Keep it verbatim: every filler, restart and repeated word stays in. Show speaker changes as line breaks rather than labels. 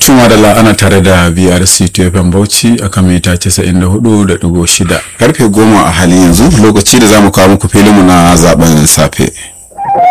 Tuma da la'ana tare da B R C T F M Bauchi akan mita casa'in da hudu da ɗigo shida.
Karfe goma a halin yanzu lokaci da za mu kawo muku filinmu na zaben safe.